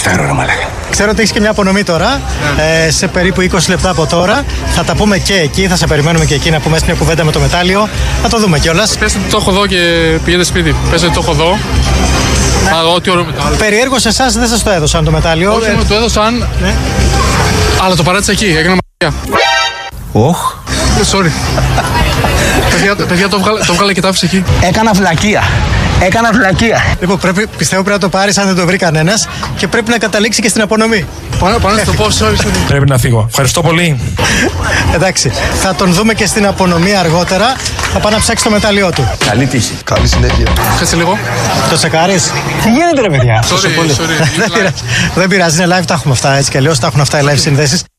γουστάρω, ρε μαλάκα. Ξέρω ότι έχεις και μια απονομή τώρα, σε περίπου 20 λεπτά από τώρα. Θα τα πούμε και εκεί, θα σε περιμένουμε και εκεί να πούμε μια κουβέντα με το μετάλλιο. Θα το δούμε κιόλας. Πες ότι το έχω δω και πηγαίνετε σπίτι. Πες ότι το έχω δω. Ό,τι ωραίο μετάλλιο. Περιέργως εσάς δεν σας το έδωσαν το μετάλλιο. Όχι, μου το έδωσαν, αλλά το παράτησα εκεί, έκανα μαγιά. Οχ. Sorry. Παιδιά, το βγάλε και το άφησε εκεί. Έκανα βλακεία. Λοιπόν, πιστεύω πρέπει να το πάρεις αν δεν το βρει κανένας και πρέπει να καταλήξει και στην απονομή. Πάνω στο πω, sorry. Πρέπει να φύγω. Ευχαριστώ πολύ. Εντάξει, θα τον δούμε και στην απονομή αργότερα. Θα πάει να ψάξει το μετάλλιό του. Καλή τύχη. Καλή συνέχεια. Κάτσε λίγο. Το τσεκάρεις? Τι γίνεται ρε παιδιά? Sorry. Δεν πειράζει, είναι live, τα έχουμε αυτά έτσι κι αλλιώς, τα έχουν αυτά οι live συνδέσεις.